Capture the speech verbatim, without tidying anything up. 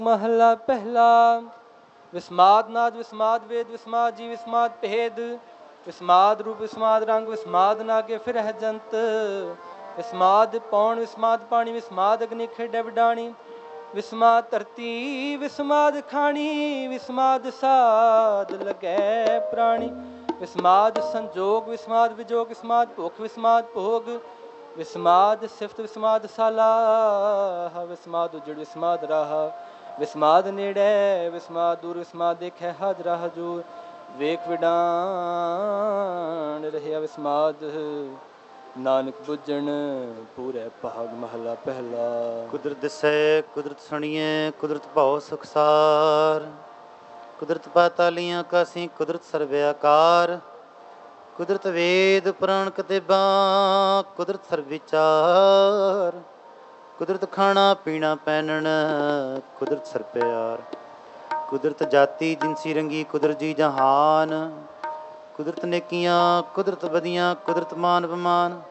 महला पहला। विस्माद नाद विस्माद वेद विस्माद जी विस्माद भेद। विस्माद रूप विस्माद रंग विस्माद नागे फिर है जंत। विस्माद पौन विस्माद पानी विस्माद अग्नि खेडे वडाणी। विस्माद धरती विस्माद खानी। विस्माद साध लगे प्राणी। विस्माद संजोग विस्माद विजोग विस्माद भुख विस्माद भोग। विस्माद सिफत विस्माद साला। विस्माद उजड़ विस्माद राह। विस्माद नेड़े विस्माद दूर विस्माद देखे हाजरा हजूर। वेख विडान रहिया विस्माद नानक बुझण पूरे भाग महला पहला। कुदरत दिसै कुदरत सुनिए कुदरत भाव सुखसार। कुदरत पातालियाँ आकासी कुदरत सर्वे आकार। कुदरत वेद पुराण कतेबां कुदरत सर्व विचार। कुदरत खाना पीना पैनण कुदरत सर प्यार। कुदरत जाति जिनसी रंगी कुदरत जी जहान। कुदरत नेकियां कुदरत बदियां कुदरत मान बमान।